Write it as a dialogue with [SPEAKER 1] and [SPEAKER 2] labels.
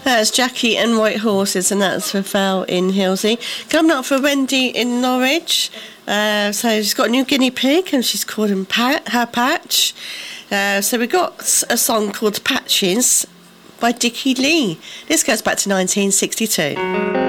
[SPEAKER 1] That's Jackie and White Horses, and that's for Val in Hilsey. Coming up for Wendy in Norwich. So she's got a new guinea pig, and she's called him her Patch. So we got a song called Patches by Dickie Lee. This goes back to 1962.